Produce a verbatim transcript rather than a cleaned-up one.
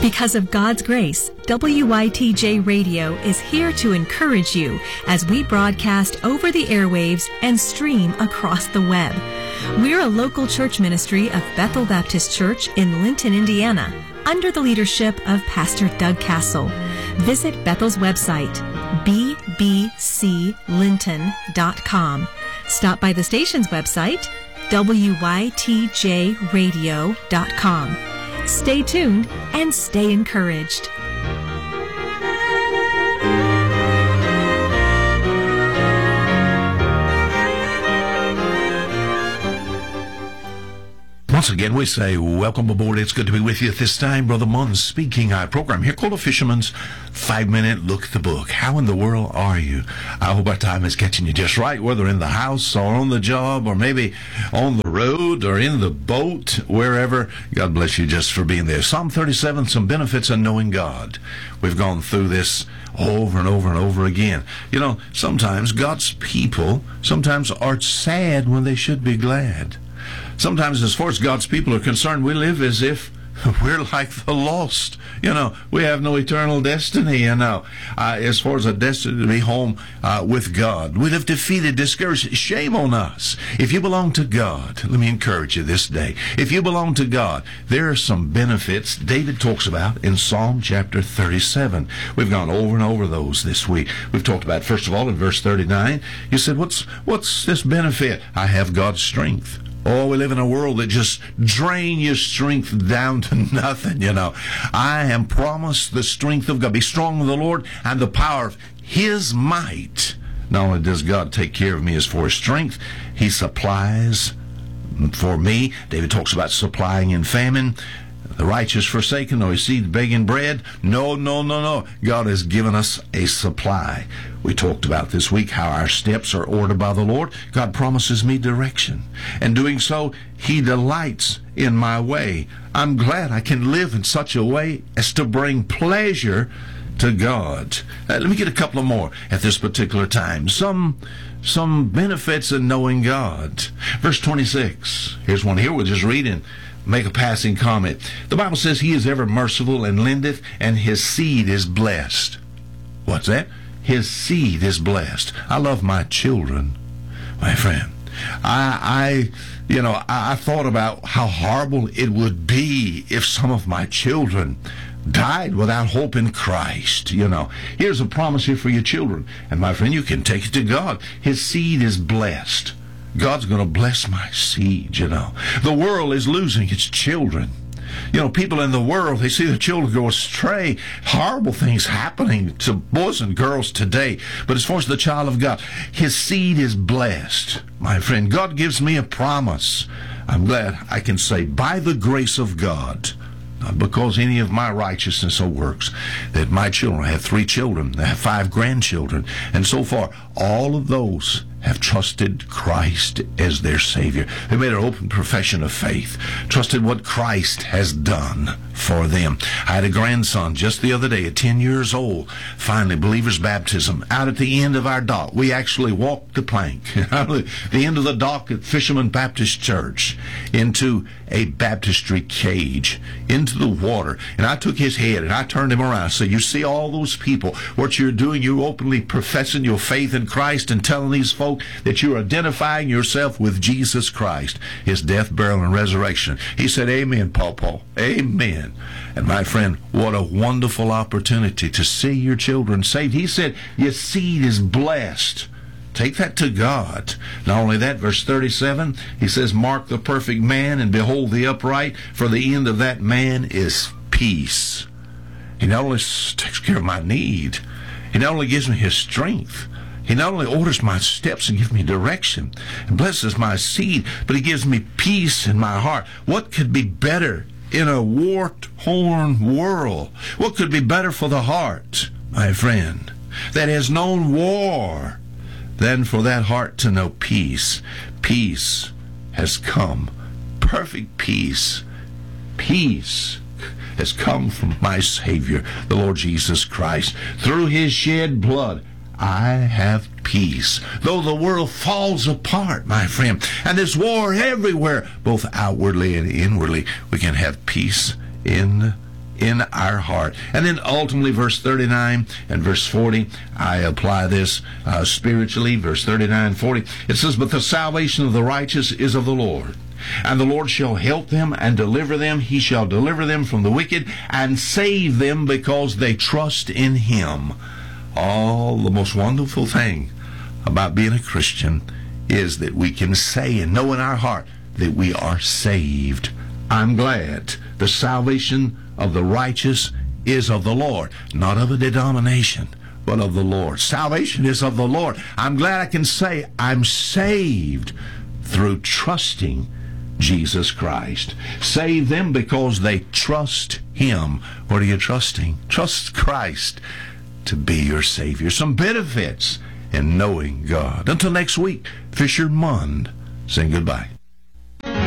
Because of God's grace, W Y T J Radio is here to encourage you as we broadcast over the airwaves and stream across the web. We're a local church ministry of Bethel Baptist Church in Linton, Indiana, under the leadership of Pastor Doug Castle. Visit Bethel's website, b b c linton dot com. Stop by the station's website, w y t j radio dot com. Stay tuned and stay encouraged. Once again, we say welcome aboard. It's good to be with you at this time. Brother Munn speaking. Our program here called A Fisherman's Five-Minute Look at the Book. How in the world are you? I hope our time is catching you just right, whether in the house or on the job or maybe on the road or in the boat, wherever. God bless you just for being there. Psalm thirty-seven, some benefits of knowing God. We've gone through this over and over and over again. You know, sometimes God's people sometimes are sad when they should be glad. Sometimes, as far as God's people are concerned, we live as if we're like the lost. You know, we have no eternal destiny, you know, uh, as far as a destiny to be home uh, with God. We live defeated, discouraged. Shame on us. If you belong to God, let me encourage you this day. If you belong to God, there are some benefits David talks about in Psalm chapter thirty-seven. We've gone over and over those this week. We've talked about, first of all, in verse thirty-nine, you said, what's, what's this benefit? I have God's strength. Oh, we live in a world that just drain your strength down to nothing, you know. I am promised the strength of God. Be strong in the Lord and the power of His might. Not only does God take care of me as for His strength, He supplies for me. David talks about supplying in famine. The righteous forsaken, nor his seed begging bread. No, no, no, no. God has given us a supply. We talked about this week how our steps are ordered by the Lord. God promises me direction. And doing so, He delights in my way. I'm glad I can live in such a way as to bring pleasure to God. Uh, let me get a couple of more at this particular time. Some some benefits of knowing God. Verse twenty-six. Here's one here. We're just reading. Make a passing comment. The Bible says He is ever merciful and lendeth, and His seed is blessed. What's that? His seed is blessed. I love my children, my friend. I, I you know, I, I thought about how horrible it would be if some of my children died without hope in Christ. You know, here's a promise here for your children. And my friend, you can take it to God. His seed is blessed. God's going to bless my seed, you know. The world is losing its children. You know, people in the world, they see their children go astray. Horrible things happening to boys and girls today. But as far as the child of God, his seed is blessed. My friend, God gives me a promise. I'm glad I can say, by the grace of God, not because any of my righteousness or works, that my children, I have three children, I have five grandchildren, and so far, all of those have trusted Christ as their Savior. They made an open profession of faith, trusted what Christ has done for them. I had a grandson just the other day at ten years old, finally, believer's baptism, out at the end of our dock. We actually walked the plank, the end of the dock at Fisherman Baptist Church, into a baptistry cage, into the water. And I took his head and I turned him around. So you see all those people, what you're doing, you're openly professing your faith in Christ and telling these folks that you're identifying yourself with Jesus Christ, His death, burial, and resurrection. He said, amen, Paul Paul. Amen. And my friend, what a wonderful opportunity to see your children saved. He said, your seed is blessed. Take that to God. Not only that, verse thirty-seven, he says, mark the perfect man and behold the upright, for the end of that man is peace. He not only takes care of my need, He not only gives me His strength, He not only orders my steps and gives me direction and blesses my seed, but He gives me peace in my heart. What could be better in a war-torn world? What could be better for the heart, my friend, that has known war, than for that heart to know peace? Peace has come. Perfect peace. Peace has come from my Savior, the Lord Jesus Christ. Through His shed blood, I have peace. Though the world falls apart, my friend, and there's war everywhere, both outwardly and inwardly, we can have peace in in our heart. And then ultimately, verse thirty-nine and verse forty, I apply this uh, spiritually. Verse thirty-nine, forty, it says, "But the salvation of the righteous is of the Lord. And the Lord shall help them and deliver them. He shall deliver them from the wicked and save them because they trust in him." All the most wonderful thing about being a Christian is that we can say and know in our heart that we are saved. I'm glad the salvation of the righteous is of the Lord, not of a denomination, but of the Lord. Salvation is of the Lord. I'm glad I can say I'm saved through trusting Jesus Christ. Save them because they trust him. What are you trusting? Trust Christ to be your Savior. Some benefits in knowing God. Until next week, Fisher Munn saying goodbye.